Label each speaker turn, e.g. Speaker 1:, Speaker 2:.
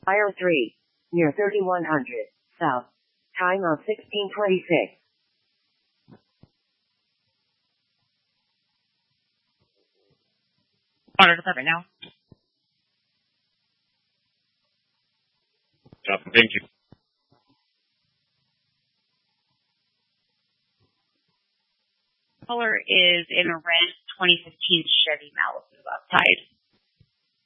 Speaker 1: Fire 3, near 3100, south. Time of 1626.
Speaker 2: Water department now.
Speaker 3: Thank you.
Speaker 2: Color is in a red 2015 Chevy Malibu outside.